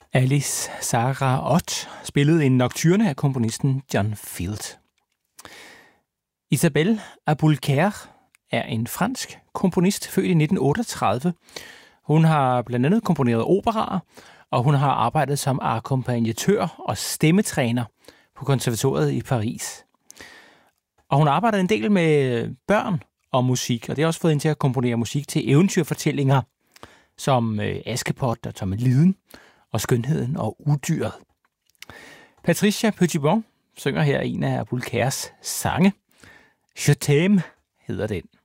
Alice Sarah Ott spillede en nocturne af komponisten John Field. Isabelle Aboulker er en fransk komponist, født i 1938. Hun har blandt andet komponeret operaer, og hun har arbejdet som akkompagnatør og stemmetræner på konservatoriet i Paris. Og hun arbejder en del med børn og musik, og det har også fået hende til at komponere musik til eventyrfortællinger som Askepot og Tommeliden og Skønheden og Udyret. Patricia Petitbon synger her en af Aboulkers sange. Je t'aime hedder den.